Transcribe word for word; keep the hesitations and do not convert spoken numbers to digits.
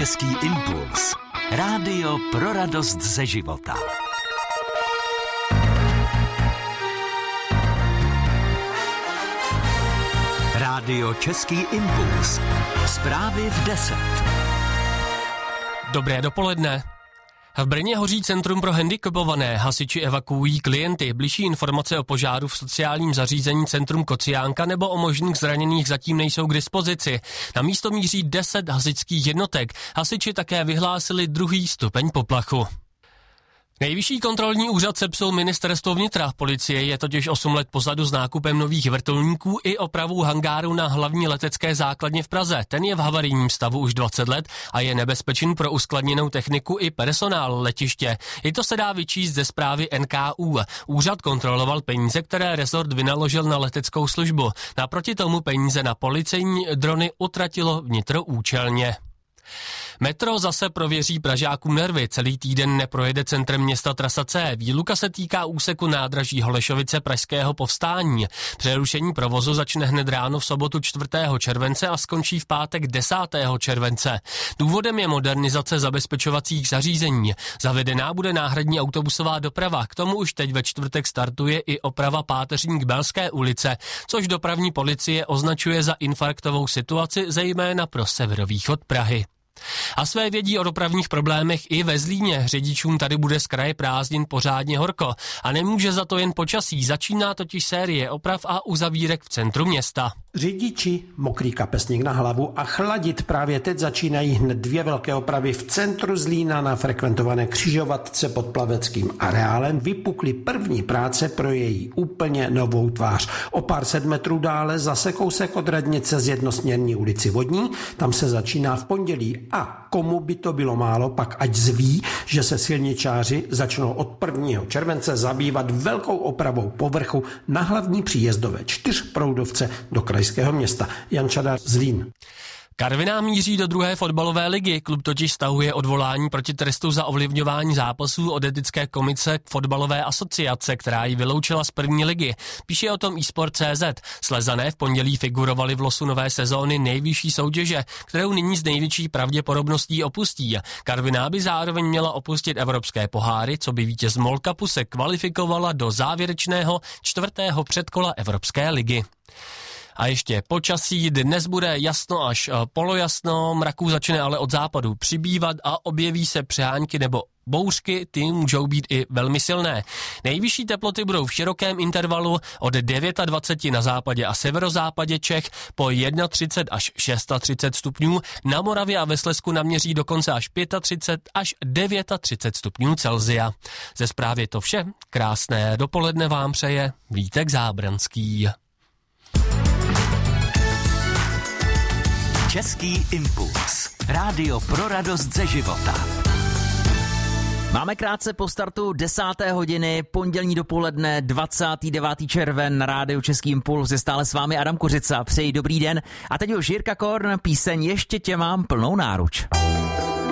Český impuls. Rádio pro radost ze života. Rádio Český impuls. Zprávy v deset. Dobré dopoledne. V Brně hoří centrum pro handicapované, hasiči evakuují klienty. Bližší informace o požáru v sociálním zařízení Centrum Kociánka nebo o možných zraněných zatím nejsou k dispozici. Na místo míří deset hasičských jednotek. Hasiči také vyhlásili druhý stupeň poplachu. Nejvyšší kontrolní úřad sepsal ministerstvo vnitra. Policie je totiž osm let pozadu s nákupem nových vrtulníků i opravou hangáru na hlavní letecké základně v Praze. Ten je v havarijním stavu už dvacet let a je nebezpečný pro uskladněnou techniku i personál letiště. I to se dá vyčíst ze zprávy N K U. Úřad kontroloval peníze, které resort vynaložil na leteckou službu. Naproti tomu peníze na policejní drony utratilo vnitro účelně. Metro zase prověří Pražákům nervy. Celý týden neprojede centrem města trasa C. Výluka se týká úseku nádraží Holešovice Pražského Povstání. Přerušení provozu začne hned ráno v sobotu čtvrtého července a skončí v pátek desátého července. Důvodem je modernizace zabezpečovacích zařízení. Zavedená bude náhradní autobusová doprava. K tomu už teď ve čtvrtek startuje i oprava páteřník Belské ulice, což dopravní policie označuje za infarktovou situaci, zejména pro severovýchod Prahy. A své vědí o dopravních problémech i ve Zlíně. Řidičům tady bude z kraje prázdnin pořádně horko. A nemůže za to jen počasí. Začíná totiž série oprav a uzavírek v centru města. Řidiči, mokrý kapesník na hlavu a chladit právě teď začínají hned dvě velké opravy v centru Zlína na frekventované křižovatce pod plaveckým areálem. Vypukly první práce pro její úplně novou tvář. O pár set metrů dále zase kousek od radnice z jednosměrní ulici Vodní. Tam se začíná v pondělí. A komu by to bylo málo, pak ať zví, že se silničáři začnou od prvního července zabývat velkou opravou povrchu na hlavní příjezdové čtyřproudovce do krajského města. Jan Čadar, Zlín. Karviná míří do druhé fotbalové ligy. Klub totiž stahuje odvolání proti trestu za ovlivňování zápasů od etické komise fotbalové asociace, která ji vyloučila z první ligy. Píše o tom eSport tečka cé zet. Slezané v pondělí figurovali v losu nové sezóny nejvyšší soutěže, kterou nyní s největší pravděpodobností opustí. Karviná by zároveň měla opustit evropské poháry, co by vítěz MOL Cupu se kvalifikovala do závěrečného čtvrtého předkola Evropské ligy. A ještě počasí, dnes bude jasno až polojasno, mraků začne ale od západu přibývat a objeví se přehánky nebo bouřky, ty můžou být i velmi silné. Nejvyšší teploty budou v širokém intervalu od dvacet devět na západě a severozápadě Čech po třicet jedna až třicet šest stupňů, na Moravě a ve Slezsku naměří dokonce až třicet pět až třicet devět stupňů Celsia. Ze zprávy je to vše, krásné dopoledne vám přeje Vítek Zábranský. Český impuls. Rádio pro radost ze života. Máme krátce po startu desáté hodiny, pondělní dopoledne, dvacátého devátého červen na rádiu Český impuls. Je stále s vámi Adam Kořica. Přeji dobrý den. A teď už Jirka Korn, píseň Ještě tě mám plnou náruč.